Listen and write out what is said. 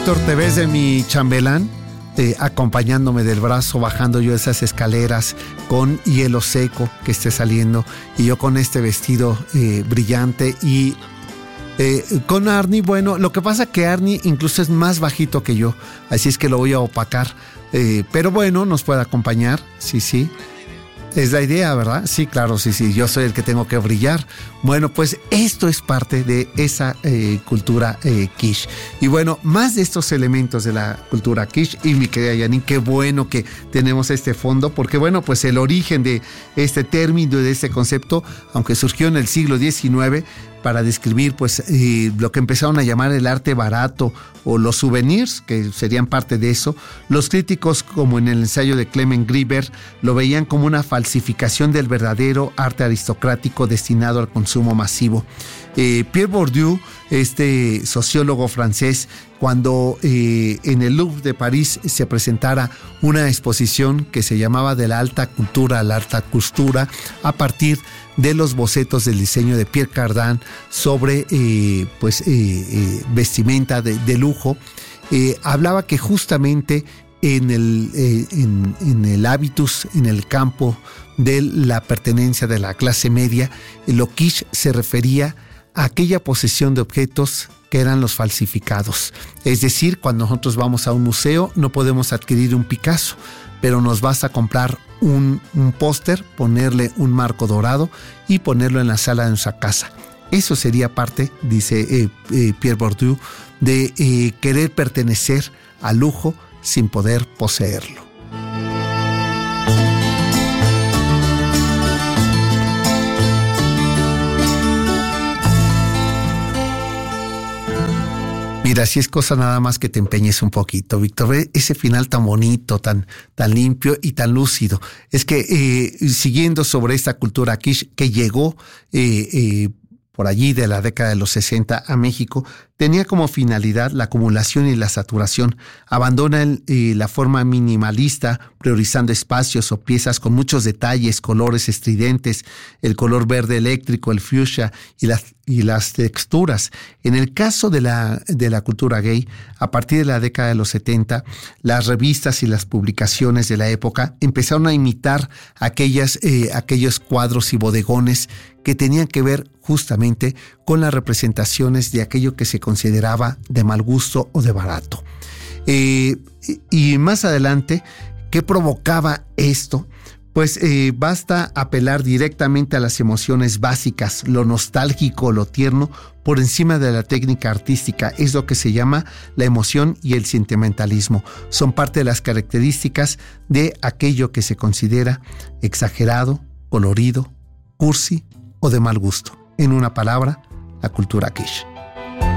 Víctor, ¿te ves de mi chambelán? Acompañándome del brazo, bajando yo esas escaleras con hielo seco que esté saliendo, y yo con este vestido brillante y con Arnie. Bueno, lo que pasa que Arnie incluso es más bajito que yo, así es que lo voy a opacar, pero bueno, nos puede acompañar, sí. Es la idea, ¿verdad? Sí, claro, sí. Yo soy el que tengo que brillar. Bueno, pues esto es parte de esa cultura quiche. Y bueno, más de estos elementos de la cultura quiche. Y mi querida Janine, qué bueno que tenemos este fondo, porque bueno, pues el origen de este término y de este concepto, aunque surgió en el siglo XIX, para describir pues lo que empezaron a llamar el arte barato o los souvenirs, que serían parte de eso. Los críticos, como en el ensayo de Clement Grieber, lo veían como una falsificación del verdadero arte aristocrático destinado al consumo masivo. Pierre Bourdieu, este sociólogo francés, cuando en el Louvre de París se presentara una exposición que se llamaba de la alta cultura a la alta costura, a partir de los bocetos del diseño de Pierre Cardin sobre vestimenta de lujo, hablaba que justamente en el hábitus, en el campo de la pertenencia de la clase media, lo quiche se refería a aquella posesión de objetos que eran los falsificados. Es decir, cuando nosotros vamos a un museo no podemos adquirir un Picasso, pero nos vas a comprar un póster, ponerle un marco dorado y ponerlo en la sala de nuestra casa. Eso sería parte, dice Pierre Bourdieu, de querer pertenecer al lujo sin poder poseerlo. Mira, si es cosa nada más que te empeñes un poquito, Víctor. Ve ese final tan bonito, tan limpio y tan lúcido. Es que siguiendo sobre esta cultura quiche que llegó por allí de la década de los 60 a México, tenía como finalidad la acumulación y la saturación. Abandona la forma minimalista, priorizando espacios o piezas con muchos detalles, colores estridentes, el color verde eléctrico, el fuchsia y las texturas. En el caso de la cultura gay, a partir de la década de los 70, las revistas y las publicaciones de la época empezaron a imitar aquellos cuadros y bodegones que tenían que ver justamente con las representaciones de aquello que se consideraba de mal gusto o de barato. Y más adelante, ¿qué provocaba esto? Pues basta apelar directamente a las emociones básicas, lo nostálgico, lo tierno, por encima de la técnica artística. Es lo que se llama la emoción y el sentimentalismo. Son parte de las características de aquello que se considera exagerado, colorido, cursi o de mal gusto. En una palabra, la cultura quiche.